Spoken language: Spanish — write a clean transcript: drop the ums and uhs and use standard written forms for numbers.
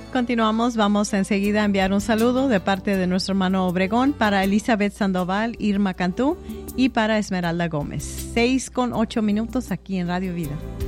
Continuamos, vamos enseguida a enviar un saludo de parte de nuestro hermano Obregón para Elizabeth Sandoval, Irma Cantú y para Esmeralda Gómez. 6:08 aquí en Radio Vida.